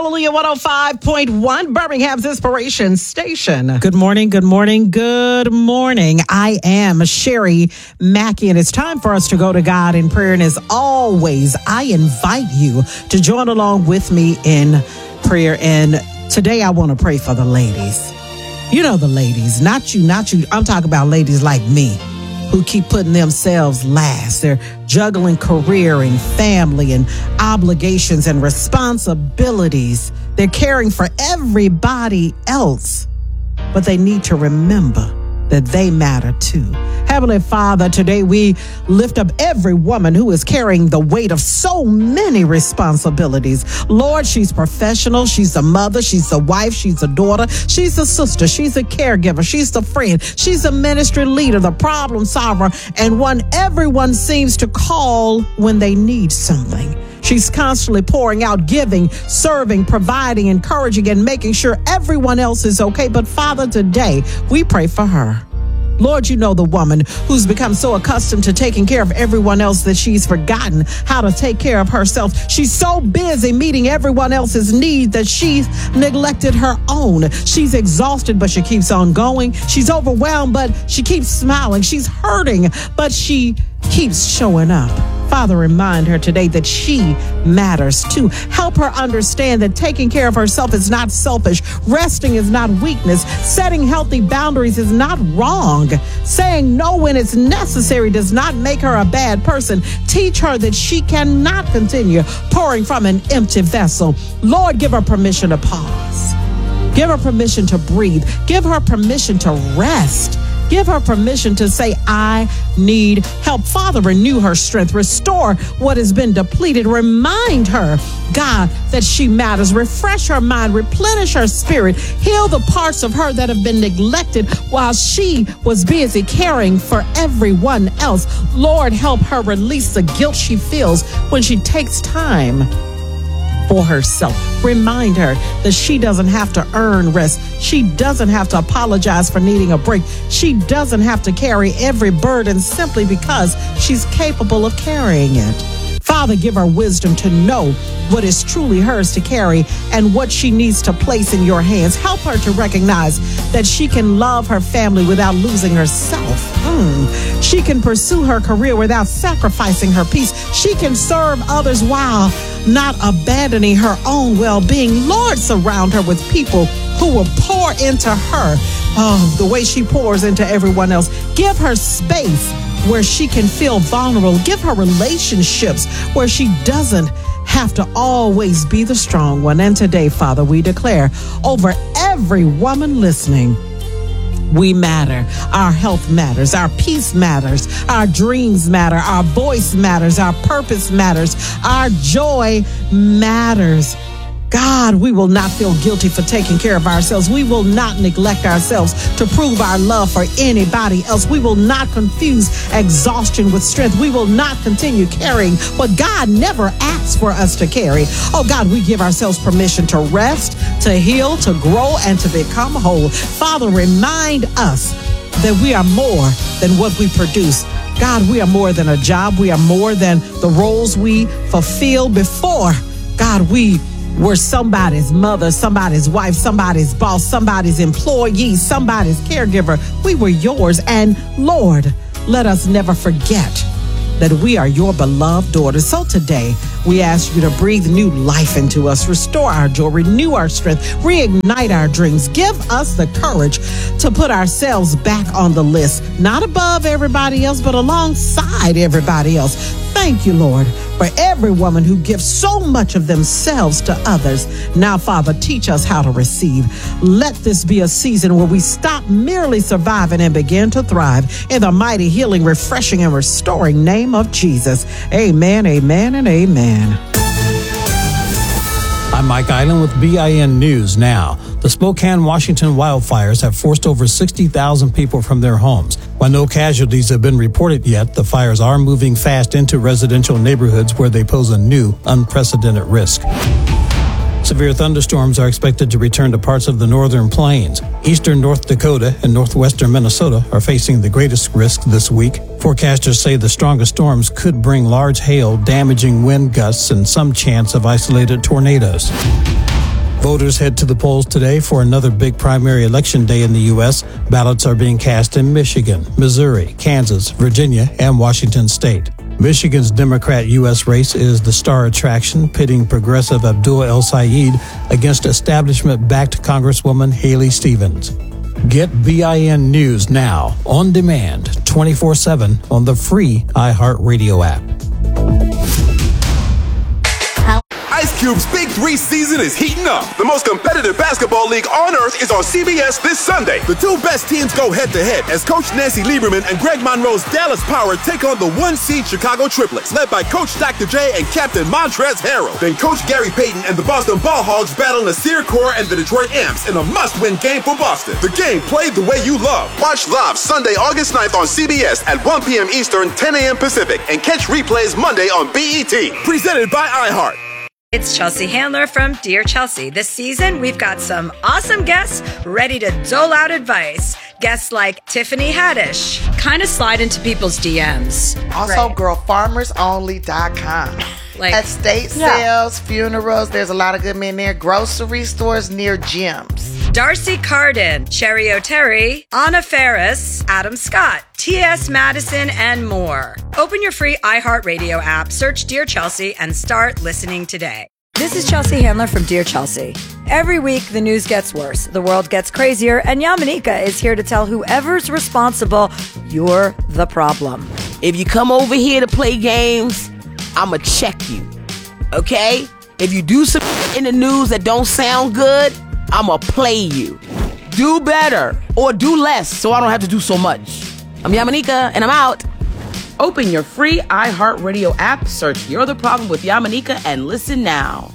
Hallelujah 105.1, Birmingham's Inspiration Station. Good morning, good morning, good morning. I am Sherry Mackey, and it's time for us to go to God in prayer. And as always, I invite you to join along with me in prayer. And today I want to pray for the ladies. You know the ladies, not you. I'm talking about ladies like me who keep putting themselves last. They're juggling career and family and obligations and responsibilities. They're caring for everybody else, but they need to remember that they matter too. Heavenly Father, today we lift up every woman who is carrying the weight of so many responsibilities. Lord, she's professional. She's a mother. She's a wife. She's a daughter. She's a sister. She's a caregiver. She's a friend. She's a ministry leader, the problem solver, and one everyone seems to call when they need something. She's constantly pouring out, giving, serving, providing, encouraging, and making sure everyone else is okay. But Father, today we pray for her. Lord, you know the woman who's become so accustomed to taking care of everyone else that she's forgotten how to take care of herself. She's so busy meeting everyone else's needs that she's neglected her own. She's exhausted, but she keeps on going. She's overwhelmed, but she keeps smiling. She's hurting, but she keeps showing up. Father, remind her today that she matters too. Help her understand that taking care of herself is not selfish. Resting is not weakness. Setting healthy boundaries is not wrong. Saying no when it's necessary does not make her a bad person. Teach her that she cannot continue pouring from an empty vessel. Lord, give her permission to pause. Give her permission to breathe. Give her permission to rest. Give her permission to say, I need help. Father, renew her strength. Restore what has been depleted. Remind her, God, that she matters. Refresh her mind. Replenish her spirit. Heal the parts of her that have been neglected while she was busy caring for everyone else. Lord, help her release the guilt she feels when she takes time for herself. Remind her that she doesn't have to earn rest. She doesn't have to apologize for needing a break. She doesn't have to carry every burden simply because she's capable of carrying it. Father, give her wisdom to know what is truly hers to carry and what she needs to place in your hands. Help her to recognize that she can love her family without losing herself. She can pursue her career without sacrificing her peace. She can serve others while not abandoning her own well-being. Lord, surround her with people who will pour into her the way she pours into everyone else. Give her space where she can feel vulnerable. Give her relationships where she doesn't have to always be the strong one. And today, Father, we declare over every woman listening, we matter. Our health matters. Our peace matters. Our dreams matter. Our voice matters. Our purpose matters. Our joy matters. God, we will not feel guilty for taking care of ourselves. We will not neglect ourselves to prove our love for anybody else. We will not confuse exhaustion with strength. We will not continue carrying what God never asked for us to carry. Oh God, we give ourselves permission to rest, to heal, to grow, and to become whole. Father, remind us that we are more than what we produce. God, we are more than a job. We are more than the roles we fulfill before. God, we were somebody's mother, somebody's wife, somebody's boss, somebody's employee, somebody's caregiver. We were yours. And Lord, let us never forget that we are your beloved daughters. So today, we ask you to breathe new life into us, restore our joy, renew our strength, reignite our dreams. Give us the courage to put ourselves back on the list, not above everybody else, but alongside everybody else. Thank you, Lord, for every woman who gives so much of themselves to others. Now, Father, teach us how to receive. Let this be a season where we stop merely surviving and begin to thrive in the mighty, healing, refreshing, and restoring name of Jesus. Amen, amen, and amen. I'm Mike Island with BIN News Now. The Spokane, Washington wildfires have forced over 60,000 people from their homes. While no casualties have been reported yet, the fires are moving fast into residential neighborhoods where they pose a new, unprecedented risk. Severe thunderstorms are expected to return to parts of the northern plains. Eastern North Dakota and northwestern Minnesota are facing the greatest risk this week. Forecasters say the strongest storms could bring large hail, damaging wind gusts, and some chance of isolated tornadoes. Voters head to the polls today for another big primary election day in the U.S. Ballots are being cast in Michigan, Missouri, Kansas, Virginia, and Washington state. Michigan's Democrat U.S. race is the star attraction, pitting progressive Abdul El Sayed against establishment-backed Congresswoman Haley Stevens. Get BIN News now, on demand, 24/7 on the free iHeartRadio app. Ice Cube's Big 3 season is heating up. The most competitive basketball league on earth is on CBS this Sunday. The two best teams go head-to-head as Coach Nancy Lieberman and Greg Monroe's Dallas Power take on the 1-seed Chicago Triplets, led by Coach Dr. J and Captain Montrezl Harrell. Then Coach Gary Payton and the Boston Ball Hogs battle Nasir Kaur and the Detroit Amps in a must-win game for Boston. The game played the way you love. Watch live Sunday, August 9th on CBS at 1 p.m. Eastern, 10 a.m. Pacific, and catch replays Monday on BET. Presented by iHeart. It's Chelsea Handler from Dear Chelsea. This season, we've got some awesome guests ready to dole out advice. Guests like Tiffany Haddish, kind of slide into people's DMs. Also, girlfarmersonly.com. Like estate sales, funerals, there's a lot of good men there. Grocery stores near gyms. Darcy Carden, Sherry O'Terry, Anna Ferris, Adam Scott, T.S. Madison, and more. Open your free iHeartRadio app, search Dear Chelsea, and start listening today. This is Chelsea Handler from Dear Chelsea. Every week, the news gets worse, the world gets crazier, and Yamanika is here to tell whoever's responsible, you're the problem. If you come over here to play games, I'ma check you, okay? If you do some in the news that don't sound good, I'ma play you. Do better or do less so I don't have to do so much. I'm Yamanika and I'm out. Open your free iHeartRadio app, search You're the Problem with Yamanika and listen now.